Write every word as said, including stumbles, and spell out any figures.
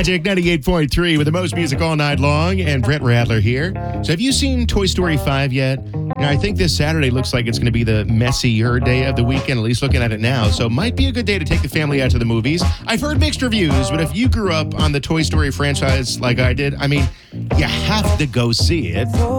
Magic ninety-eight point three with the most music all night long, and Brett Radler here. So have you seen Toy Story five yet? You know, I think this Saturday looks like it's going to be the messier day of the weekend, at least looking at it now. So it might be a good day to take the family out to the movies. I've heard mixed reviews, but if you grew up on the Toy Story franchise like I did, I mean, you have to go see it.